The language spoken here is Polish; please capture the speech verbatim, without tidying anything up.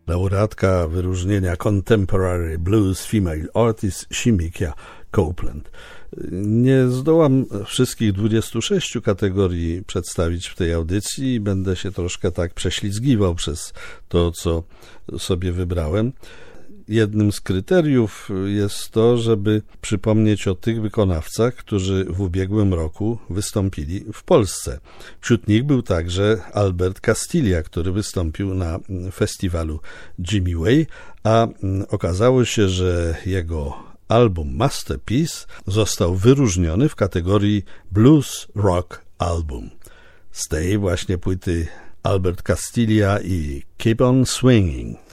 laureatka wyróżnienia Contemporary Blues Female Artist Shimikia Copeland. Nie zdołam wszystkich dwudziestu sześciu kategorii przedstawić w tej audycji i będę się troszkę tak prześlizgiwał przez to, co sobie wybrałem. Jednym z kryteriów jest to, żeby przypomnieć o tych wykonawcach, którzy w ubiegłym roku wystąpili w Polsce. Wśród nich był także Albert Castiglia, który wystąpił na festiwalu Jimmy Way, a okazało się, że jego album Masterpiece został wyróżniony w kategorii Blues Rock Album. Z tej właśnie płyty Albert Castiglia i Keep on Swinging.